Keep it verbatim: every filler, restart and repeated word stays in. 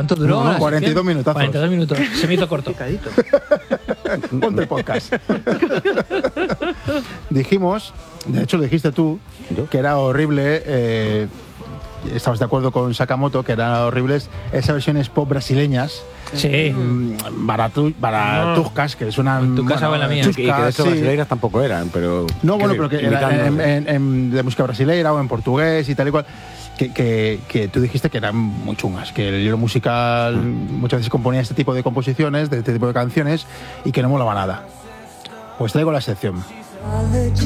¿Cuánto duró? No, no, cuarenta y dos minutazos. cuarenta y dos minutos. Se me hizo corto. Ponte el podcast. Dijimos, de hecho lo dijiste tú, ¿Yo? que era horrible, eh, estabas de acuerdo con Sakamoto, que eran horribles esas versiones pop brasileñas. Sí. mm, baratu, baratuscas, que suenan. En tu casa o en la mía. Y que de chuscas, hecho sí. brasileiras tampoco eran, pero... No, bueno, pero que era imitando. en, en- en- de música brasileira o en portugués y tal y cual. Que, que, que tú dijiste que eran muy chungas, que el libro musical muchas veces componía este tipo de composiciones, de este tipo de canciones, y que no molaba nada. Pues traigo la sección.